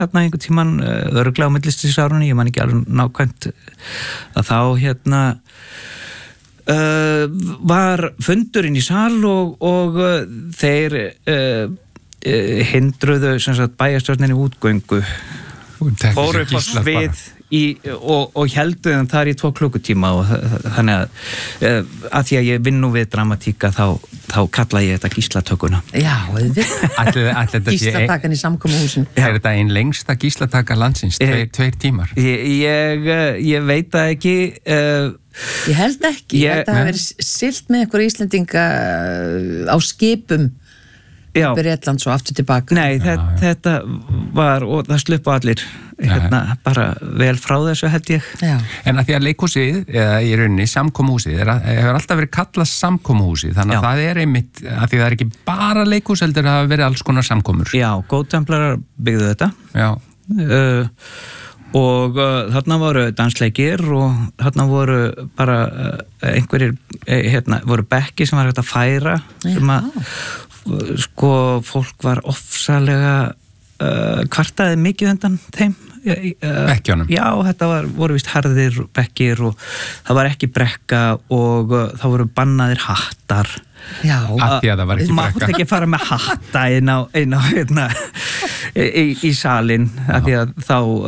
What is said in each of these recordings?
hérna einhvern tímann örugglega á millistíðsárunni, ég man ekki alveg nákvæmt að þá var fundurinn í sal og þeir hindruðu sem sagt bæjarstjórninni útgöngu, fóru upp á svið og heldu þeim þar í 2 klukkutíma og þannig að því að ég vinn nú við dramatíka þá kalla ég þetta gíslatökuna. Já, gíslatakan í samkomuhúsin. Er þetta einn lengsta gíslataka landsins, 2 tímar? Ég veit það ekki. Ég held ekki. Þetta hafi verið siglt með einhverja Íslendinga á skipum Bretland svo aftur tilbaka. Nei, þetta var, og það sluppu allir bara vel frá þessu held ég. Já. En að því að leikhúsið, eða í rauninni samkomuhúsið, hefur alltaf verið kallað samkomuhúsið, þannig að það einmitt, að því það ekki bara leikhús, heldur það hafa verið alls konar samkomur. Já, góðtemplarar byggðu þetta. Já. Og þarna voru dansleikir og þarna voru bara einhverjir, voru bekki sem var hægt að færa, sem að fólk var ofsalega kvartaði mikið undan þeim. Bekkjónum? Já, þetta voru víst harðir bekkir og það var ekki brekka og það voru bannaðir hattar. Já, að því að það var ekki brekka. Mátt ekki fara með hatta inn á í salin að því að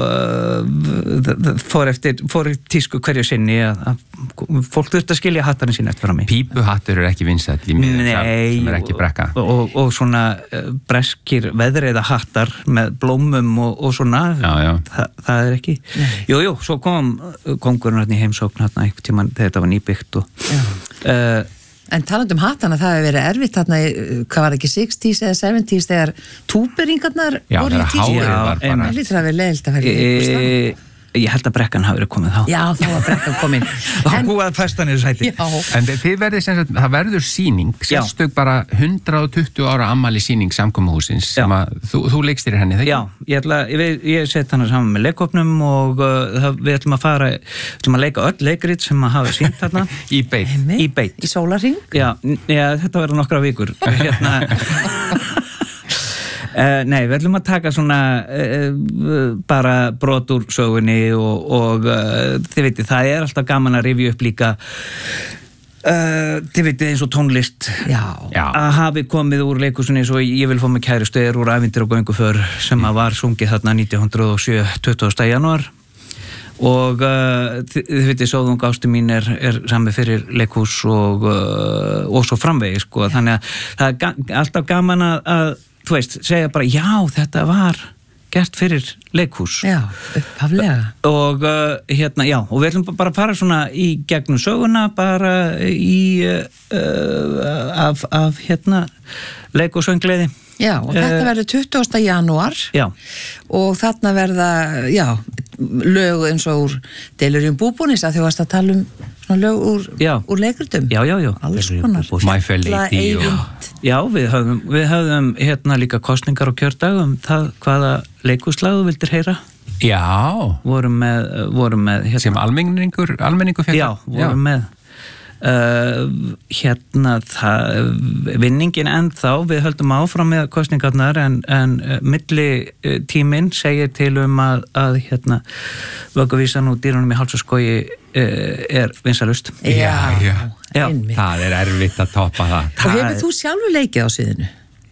þá fór í tísku hverju sinni að fólk þurfti að skilja hattarinn sín eftir fram í. Pípuhattur eru ekki vinsæll í miðjum sem er ekki brekka. Og svona breskir veðreiða hattar með blómum og svona. Já. Það er ekki. Jú, svo kom kóngurinn hérna í heimsókn hérna einhvern tímann þegar þetta var nýbyggt og En talandi hattana, það hefur verið erfitt þarna, hvað var ekki 60s eða 70s þegar túberingarnar voru í tísku. Það lítur að vera leiðilt að vera í leikhús. Ég held að brekkan hafi verið komið þá. Já, þá var brekkan komin. Það var búið að festa niður sæti. En þið verðið sem sagt, það verður sýning, sérstök bara 120 ára afmæli sýning samkomuhúsins sem að þú leikstir henni, þegar? Já, ég set hana saman með leikhópnum og við ætlum að leika öll leikrit sem að hafa sýnt þarna. Í beit. Í sólarhring? Já, þetta verður nokkra vikur. Nei, við ætlum að taka svona bara brot úr sögunni og þið veitir, það er alltaf gaman að rifja upp líka þið veitir eins og tónlist að hafi komið úr leikhúsinni svo ég vil fá mig kærustu úr ævindir og gönguför sem að var sungið þarna 1907, 20. janúar og þið veitir Sóðung ástu mín er sami fyrir leikhús og svo framvegi sko, þannig að það er alltaf gaman að þú veist, segja bara, já, þetta var gert fyrir leikhús. Já, upphaflega. Og og við ætlum bara að fara svona í gegnum söguna, bara af leik og söngleiði. Já, og þetta verður 20. janúar. Já. Og þarna verða, lög eins og úr Delirium Búbúnis að þú varst að tala svona lög úr leikritum. Já. Alls konar. My Fair Lady. Já, við höfðum líka kosningar og kjördagum það hvaða leikhúslag þú vildir heyra. Já. Vorum með sem almenningur fekk. Já, vorum með vinningin ennþá, við höldum áfram með kosningarnar en milli tíminn segir til að vögguvísan og dýrunum í háls og skogi er vinsalust. Já. Það er erfitt að toppa það. Og hefur þú sjálfur leikið á sviðinu?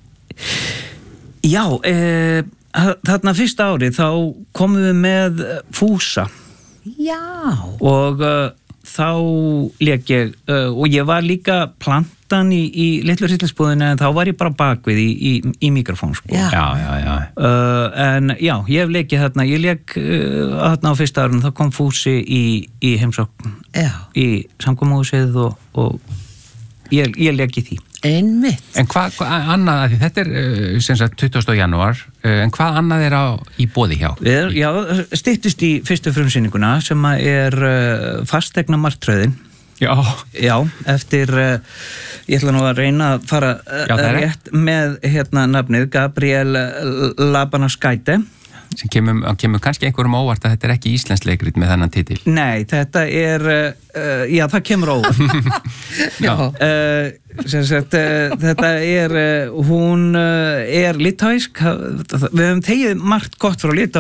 Já, þarna fyrsta árið þá komum við með Fúsa. Já. Og þá lék ég og ég var líka plantan í litlu hryllingsbúðinu en þá var ég bara bakvið í mikrofón sko. Já. En já, ég hef leikið þarna, ég lék þarna á fyrsta árun, þá kom Fúsi í heimsókn í samkomuhúsið og ég lék í því. Einmitt. En hvað annað, þetta er sem sagt 20. janúar, en hvað annað er í boði hjá? Já, styttist í fyrstu frumsýninguna sem er fastegna martröðin. Já, eftir, ég ætla nú að reyna að fara rétt með nafnið, Gabriel Labanaskaite. Sem kemur kannski einhverjum óvart að þetta er ekki íslenskt leikrit með þennan titil. Nei, þetta er, það kemur óvart. þetta hún litháísk, við höfum tegið margt gott frá